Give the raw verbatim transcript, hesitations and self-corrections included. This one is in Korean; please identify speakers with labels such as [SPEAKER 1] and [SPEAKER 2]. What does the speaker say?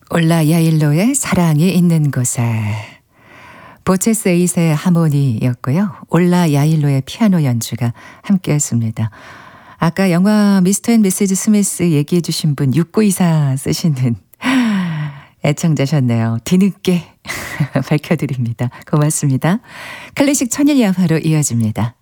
[SPEAKER 1] 올라 야일로의 사랑이 있는 곳에. 보체스 에잇의 하모니였고요. 올라 야일로의 피아노 연주가 함께했습니다. 아까 영화 미스터 앤 미세즈 스미스 얘기해 주신 분 육구이사 쓰시는 애청자셨네요. 뒤늦게 밝혀드립니다. 고맙습니다. 클래식 천일야화로 이어집니다.